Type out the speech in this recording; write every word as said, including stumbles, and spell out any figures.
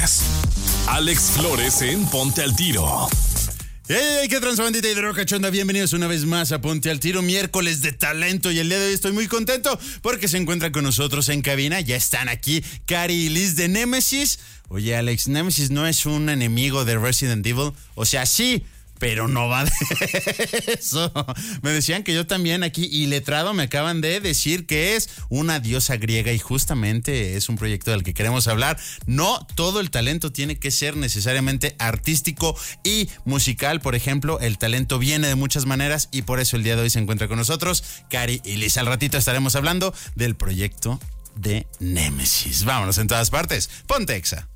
Escuchas Alex Flores en Ponte al Tiro. ¡Hey! ¡Qué transbandita y droga chonda! Bienvenidos una vez más a Ponte al Tiro, miércoles de talento. Y el día de hoy estoy muy contento porque se encuentran con nosotros en cabina. Ya están aquí Cari y Liz de Nemesis. Oye, Alex, Nemesis no es un enemigo de Resident Evil. O sea, sí, pero no va de eso. Me decían que yo también aquí, iletrado, me acaban de decir que es una diosa griega y justamente es un proyecto del que queremos hablar. No todo el talento tiene que ser necesariamente artístico y musical. Por ejemplo, el talento viene de muchas maneras y por eso el día de hoy se encuentra con nosotros Cari y Liz. Al ratito estaremos hablando del proyecto de Nemesis. Vámonos en todas partes. Ponte Exa.